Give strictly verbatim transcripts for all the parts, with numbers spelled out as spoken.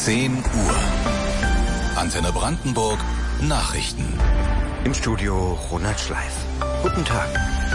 zehn Uhr. Antenne Brandenburg Nachrichten. Im Studio Ronald Schleif. Guten Tag.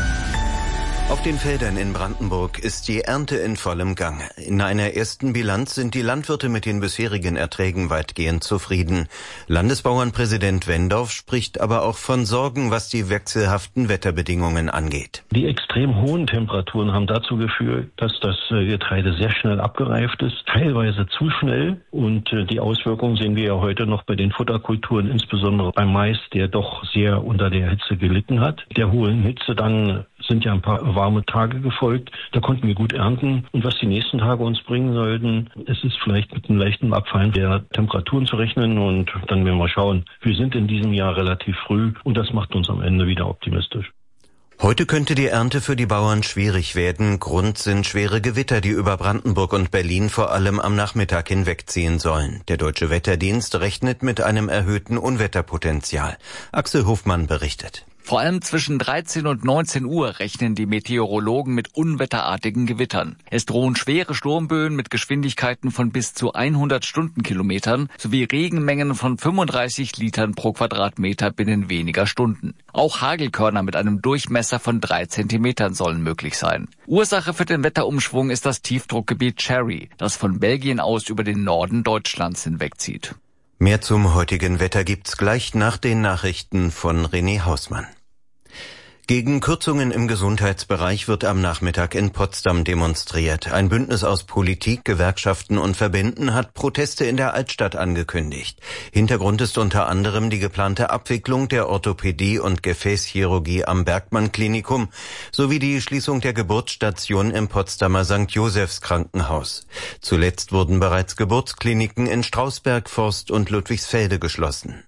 Auf den Feldern in Brandenburg ist die Ernte in vollem Gange. In einer ersten Bilanz sind die Landwirte mit den bisherigen Erträgen weitgehend zufrieden. Landesbauernpräsident Wendorf spricht aber auch von Sorgen, was die wechselhaften Wetterbedingungen angeht. Die extrem hohen Temperaturen haben dazu geführt, dass das Getreide sehr schnell abgereift ist, teilweise zu schnell. Und die Auswirkungen sehen wir ja heute noch bei den Futterkulturen, insbesondere beim Mais, der doch sehr unter der Hitze gelitten hat. Der hohen Hitze dann sind ja ein paar warme Tage gefolgt. Da konnten wir gut ernten. Und was die nächsten Tage uns bringen sollten, es ist vielleicht mit einem leichten Abfallen der Temperaturen zu rechnen. Und dann werden wir schauen. Wir sind in diesem Jahr relativ früh und das macht uns am Ende wieder optimistisch. Heute könnte die Ernte für die Bauern schwierig werden. Grund sind schwere Gewitter, die über Brandenburg und Berlin vor allem am Nachmittag hinwegziehen sollen. Der Deutsche Wetterdienst rechnet mit einem erhöhten Unwetterpotenzial. Axel Hofmann berichtet. Vor allem zwischen dreizehn und neunzehn Uhr rechnen die Meteorologen mit unwetterartigen Gewittern. Es drohen schwere Sturmböen mit Geschwindigkeiten von bis zu hundert Stundenkilometern sowie Regenmengen von fünfunddreißig Litern pro Quadratmeter binnen weniger Stunden. Auch Hagelkörner mit einem Durchmesser von drei Zentimetern sollen möglich sein. Ursache für den Wetterumschwung ist das Tiefdruckgebiet Cherry, das von Belgien aus über den Norden Deutschlands hinwegzieht. Mehr zum heutigen Wetter gibt's gleich nach den Nachrichten von René Hausmann. Gegen Kürzungen im Gesundheitsbereich wird am Nachmittag in Potsdam demonstriert. Ein Bündnis aus Politik, Gewerkschaften und Verbänden hat Proteste in der Altstadt angekündigt. Hintergrund ist unter anderem die geplante Abwicklung der Orthopädie und Gefäßchirurgie am Bergmann-Klinikum sowie die Schließung der Geburtsstation im Potsdamer Sankt Josephs Krankenhaus. Zuletzt wurden bereits Geburtskliniken in Strausberg, Forst und Ludwigsfelde geschlossen.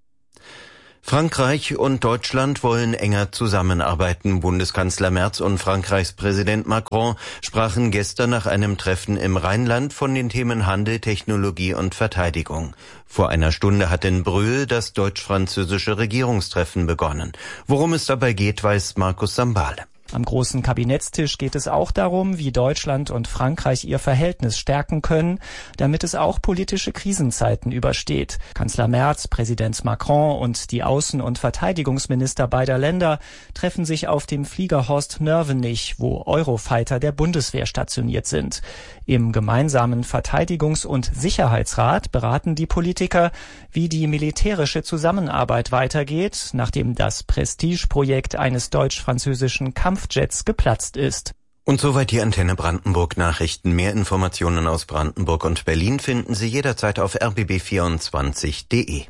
Frankreich und Deutschland wollen enger zusammenarbeiten. Bundeskanzler Merz und Frankreichs Präsident Macron sprachen gestern nach einem Treffen im Rheinland von den Themen Handel, Technologie und Verteidigung. Vor einer Stunde hat in Brühl das deutsch-französische Regierungstreffen begonnen. Worum es dabei geht, weiß Markus Sambale. Am großen Kabinettstisch geht es auch darum, wie Deutschland und Frankreich ihr Verhältnis stärken können, damit es auch politische Krisenzeiten übersteht. Kanzler Merz, Präsident Macron und die Außen- und Verteidigungsminister beider Länder treffen sich auf dem Flieger Horst Nörvenich, wo Eurofighter der Bundeswehr stationiert sind. Im gemeinsamen Verteidigungs- und Sicherheitsrat beraten die Politiker, wie die militärische Zusammenarbeit weitergeht, nachdem das Prestigeprojekt eines deutsch-französischen Kampfjets geplatzt ist. Und soweit die Antenne Brandenburg Nachrichten. Mehr Informationen aus Brandenburg und Berlin finden Sie jederzeit auf r b b vierundzwanzig punkt d e.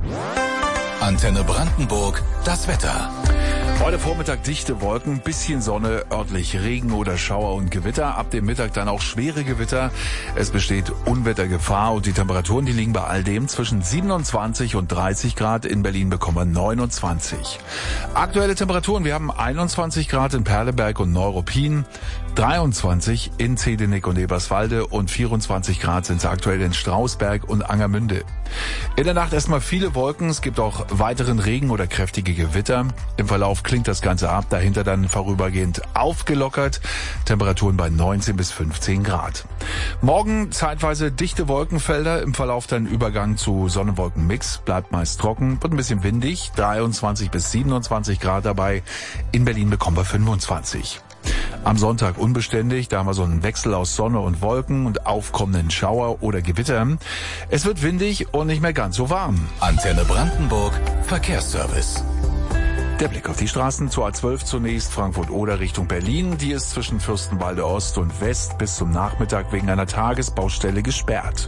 Antenne Brandenburg, das Wetter. Heute Vormittag dichte Wolken, bisschen Sonne, örtlich Regen oder Schauer und Gewitter. Ab dem Mittag dann auch schwere Gewitter. Es besteht Unwettergefahr und die Temperaturen, die liegen bei all dem zwischen siebenundzwanzig und dreißig Grad. In Berlin bekommen wir neunundzwanzig. Aktuelle Temperaturen, wir haben einundzwanzig Grad in Perleberg und Neuruppin, dreiundzwanzig in Zedenick und Eberswalde und vierundzwanzig Grad sind es aktuell in Strausberg und Angermünde. In der Nacht erstmal viele Wolken, es gibt auch weiteren Regen oder kräftige Gewitter. Im Verlauf klingt das Ganze ab, dahinter dann vorübergehend aufgelockert. Temperaturen bei neunzehn bis fünfzehn Grad. Morgen zeitweise dichte Wolkenfelder, im Verlauf dann Übergang zu Sonne-Wolken-Mix, bleibt meist trocken, wird ein bisschen windig, dreiundzwanzig bis siebenundzwanzig Grad dabei. In Berlin bekommen wir fünfundzwanzig. Am Sonntag unbeständig, da haben wir so einen Wechsel aus Sonne und Wolken und aufkommenden Schauer oder Gewitter. Es wird windig und nicht mehr ganz so warm. Antenne Brandenburg, Verkehrsservice. Der Blick auf die Straßen zur A zwölf zunächst, Frankfurt-Oder Richtung Berlin. Die ist zwischen Fürstenwalde Ost und West bis zum Nachmittag wegen einer Tagesbaustelle gesperrt.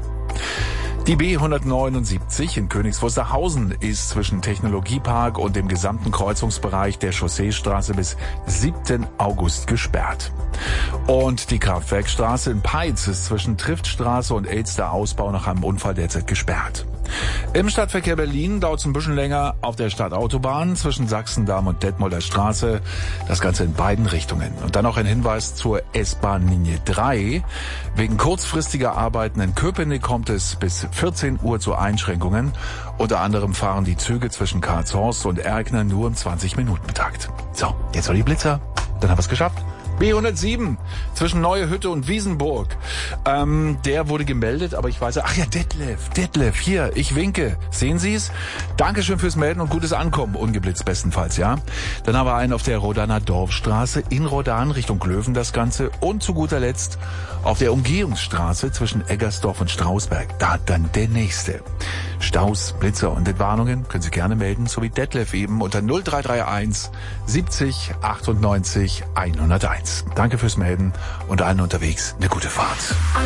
Die B hundertneunundsiebzig in Königs Wusterhausen ist zwischen Technologiepark und dem gesamten Kreuzungsbereich der Chausseestraße bis siebten August gesperrt. Und die Kraftwerkstraße in Peitz ist zwischen Triftstraße und Elster Ausbau nach einem Unfall derzeit gesperrt. Im Stadtverkehr Berlin dauert es ein bisschen länger auf der Stadtautobahn zwischen Sachsendamm und Detmolder Straße. Das Ganze in beiden Richtungen. Und dann noch ein Hinweis zur S-Bahn-Linie drei. Wegen kurzfristiger Arbeiten in Köpenick kommt es bis vierzehn Uhr zu Einschränkungen. Unter anderem fahren die Züge zwischen Karlshorst und Erkner nur im zwanzig Minuten Takt. So, jetzt noch die Blitzer. Dann haben wir es geschafft. B hundertsieben zwischen Neue Hütte und Wiesenburg. Ähm, der wurde gemeldet, aber ich weiß, ach ja, Detlef, Detlef, hier, ich winke. Sehen Sie es? Dankeschön fürs Melden und gutes Ankommen, ungeblitzt bestenfalls, ja. Dann haben wir einen auf der Rodaner Dorfstraße in Rodan Richtung Löwen das Ganze und zu guter Letzt auf der Umgehungsstraße zwischen Eggersdorf und Strausberg. Da dann der nächste. Staus, Blitzer und Entwarnungen können Sie gerne melden, so wie Detlef eben unter null drei drei eins siebzig achtundneunzig hunderteins. Danke fürs Melden und allen unterwegs eine gute Fahrt.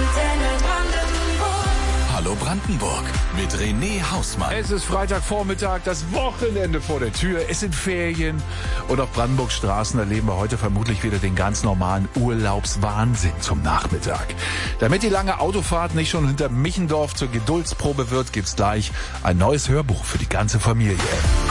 Hallo Brandenburg mit René Hausmann. Es ist Freitagvormittag, das Wochenende vor der Tür. Es sind Ferien und auf Brandenburgs Straßen erleben wir heute vermutlich wieder den ganz normalen Urlaubswahnsinn zum Nachmittag. Damit die lange Autofahrt nicht schon hinter Michendorf zur Geduldsprobe wird, gibt's gleich ein neues Hörbuch für die ganze Familie.